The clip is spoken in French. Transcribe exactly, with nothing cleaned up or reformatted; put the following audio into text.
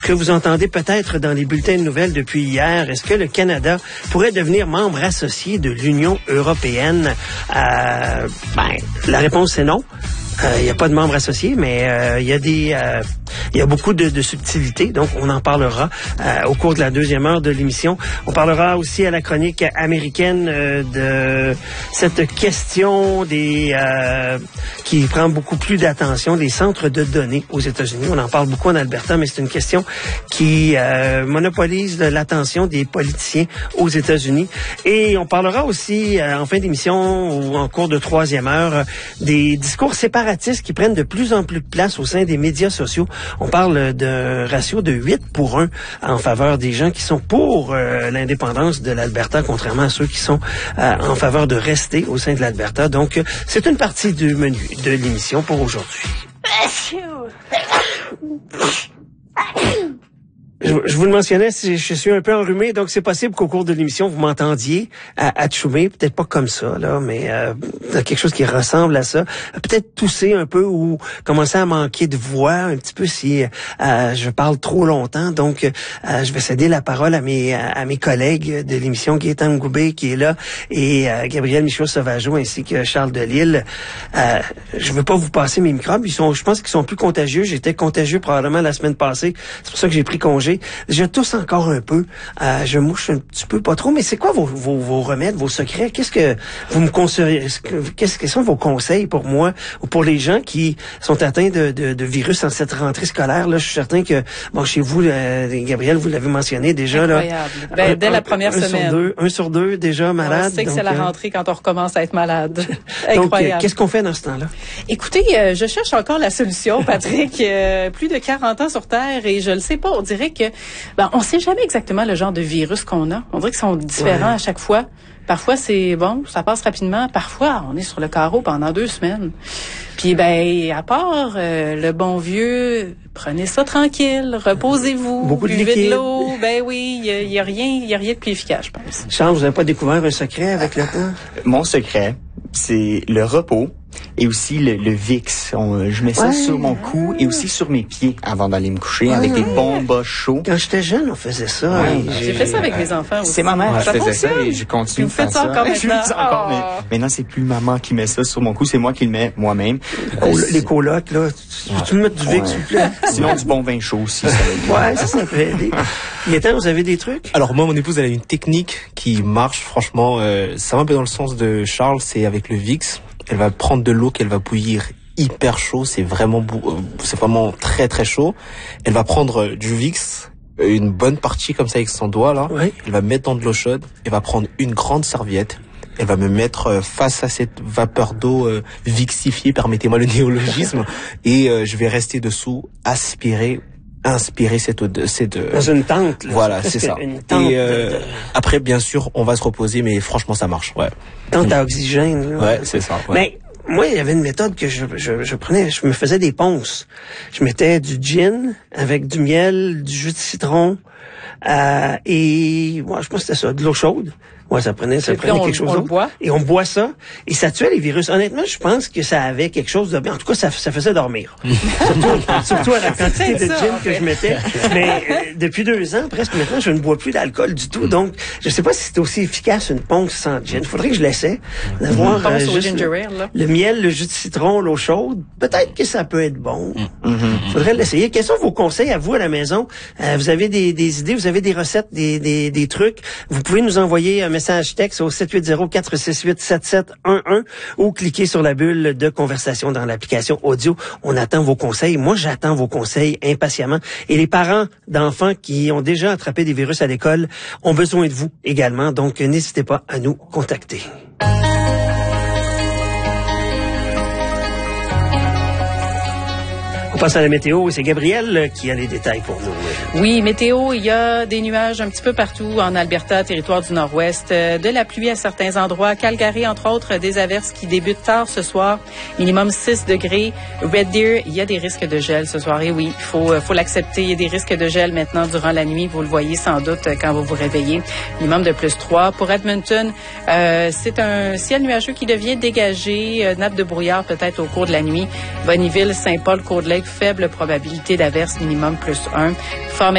Que vous entendez peut-être dans les bulletins de nouvelles depuis hier, est-ce que le Canada pourrait devenir membre associé de l'Union européenne? Euh, ben, la réponse est non. Il euh, n'y a pas de membres associés, mais il euh, y a des, euh, il y a beaucoup de, de subtilités, donc on en parlera euh, au cours de la deuxième heure de l'émission. On parlera aussi à la chronique américaine euh, de cette question des euh, qui prend beaucoup plus d'attention, des centres de données aux États-Unis. On en parle beaucoup en Alberta, mais c'est une question qui euh, monopolise l'attention des politiciens aux États-Unis. Et on parlera aussi euh, en fin d'émission ou en cours de troisième heure euh, des discours séparatistes qui prennent de plus en plus de place au sein des médias sociaux. On parle d'un ratio de huit pour un en faveur des gens qui sont pour euh, l'indépendance de l'Alberta, contrairement à ceux qui sont euh, en faveur de rester au sein de l'Alberta. Donc, euh, c'est une partie du menu de l'émission pour aujourd'hui. Je, je vous le mentionnais, je suis un peu enrhumé, donc c'est possible qu'au cours de l'émission, vous m'entendiez à, à choumer, peut-être pas comme ça, là, mais euh, quelque chose qui ressemble à ça. Peut-être tousser un peu ou commencer à manquer de voix un petit peu si euh, je parle trop longtemps. Donc, euh, je vais céder la parole à mes à mes collègues de l'émission, Gaétan Goubé qui est là, et euh, Gabriel Michaud-Sauvageau ainsi que Charles Delisle. Euh, je veux pas vous passer mes microbes, ils sont, je pense qu'ils sont plus contagieux. J'étais contagieux probablement la semaine passée, c'est pour ça que j'ai pris congé. Je tousse encore un peu, euh, je mouche un petit peu, pas trop, mais c'est quoi vos, vos, vos remèdes, vos secrets? Qu'est-ce que vous me conseillez? Qu'est-ce que sont vos conseils pour moi ou pour les gens qui sont atteints de, de, de virus en cette rentrée scolaire? Là, je suis certain que, bon, chez vous, euh, Gabriel, vous l'avez mentionné déjà. Incroyable. Là, ben, un, dès un, la première un semaine. Sur deux, un sur deux déjà malade. On sait que donc, c'est la euh, rentrée quand on recommence à être malade. donc, Incroyable. euh, qu'est-ce qu'on fait dans ce temps-là? Écoutez, euh, je cherche encore la solution, Patrick. euh, plus de quarante ans sur Terre et je le sais pas. On dirait que, ben, on sait jamais exactement le genre de virus qu'on a. On dirait qu'ils sont différents ouais. à chaque fois. Parfois, c'est bon, ça passe rapidement. Parfois, on est sur le carreau pendant deux semaines. Puis, ben, à part euh, le bon vieux, prenez ça tranquille, reposez-vous, beaucoup de buvez liquide. de l'eau. Ben oui, il y a, y a rien, il y a rien de plus efficace, je pense. Charles, vous n'avez pas découvert un secret avec le temps? Mon secret, c'est le repos et aussi le, le Vicks. On, je mets ça ouais. sur mon cou et aussi sur mes pieds avant d'aller me coucher ouais. avec des bons bas chauds. Quand j'étais jeune, on faisait ça. Ouais, j'ai, j'ai fait ça avec mes enfants aussi. C'est ma mère ouais, qui faisait ça et je continue de faire ça. Encore je fais ça encore, mais maintenant c'est plus maman qui met ça sur mon cou, c'est moi qui le mets moi-même. Oh, euh, les colocs, là, tu, tu me mets du Vicks, s'il vous plaît? Sinon du bon vin chaud aussi. Ça ouais, ça, ça peut aider. Gaétan, vous avez des trucs? Alors moi, mon épouse, elle a une technique qui marche, franchement, euh, ça va un peu dans le sens de Charles, c'est avec le Vicks. Elle va prendre de l'eau qu'elle va bouillir hyper chaud, c'est vraiment c'est vraiment très très chaud. Elle va prendre du Vicks, une bonne partie comme ça avec son doigt là. Oui. Elle va mettre dans de l'eau chaude. Elle va prendre une grande serviette. Elle va me mettre face à cette vapeur d'eau euh, vixifiée, permettez-moi le néologisme, et euh, je vais rester dessous, aspirer. inspirer cette odeur, cette dans une tente là, voilà c'est ça une tente et euh, de... après bien sûr on va se reposer mais franchement ça marche ouais tente à oxygène là. Ouais c'est ça ouais. Mais moi il y avait une méthode que je, je je prenais, je me faisais des ponces, je mettais du gin avec du miel, du jus de citron euh, et moi ouais, je pense que c'était ça, de l'eau chaude. Ouais, ça prenait, ça prenait on, quelque chose on d'autre. Boit. Et on boit ça. Et ça tuait les virus. Honnêtement, je pense que ça avait quelque chose de bien. En tout cas, ça, ça faisait dormir. surtout, surtout à la quantité de ça, gin en fait. que je mettais. Mais euh, depuis deux ans, presque maintenant, je ne bois plus d'alcool du tout. Donc, je sais pas si c'est aussi efficace une ponce sans gin. Il faudrait que je l'essaie. D'avoir Une ponce euh, au juste ginger le, ale, là. le miel, le jus de citron, l'eau chaude. Peut-être que ça peut être bon. Mm-hmm. Faudrait l'essayer. Quels sont vos conseils à vous à la maison? Euh, vous avez des, des idées, vous avez des recettes, des, des, des trucs. Vous pouvez nous envoyer un message texte au sept huit zéro quatre six huit sept sept un un ou cliquer sur la bulle de conversation dans l'application audio. On attend vos conseils. Moi, j'attends vos conseils impatiemment. Et les parents d'enfants qui ont déjà attrapé des virus à l'école ont besoin de vous également. Donc, n'hésitez pas à nous contacter. On passe à la météo. C'est Gabriel qui a les détails pour nous. Oui, météo, il y a des nuages un petit peu partout en Alberta, territoire du Nord-Ouest. De la pluie à certains endroits. Calgary, entre autres, des averses qui débutent tard ce soir. Minimum six degrés. Red Deer, il y a des risques de gel ce soir. Et oui, il faut, faut l'accepter. Il y a des risques de gel maintenant durant la nuit. Vous le voyez sans doute quand vous vous réveillez. Minimum de plus trois. Pour Edmonton, euh, c'est un ciel nuageux qui devient dégagé. Euh, nappe de brouillard peut-être au cours de la nuit. Bonneville, Saint-Paul, Cold Lake, faible probabilité d'averse, minimum plus un. Fort